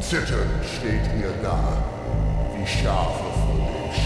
Zitternd steht ihr da, wie Schafe vor dem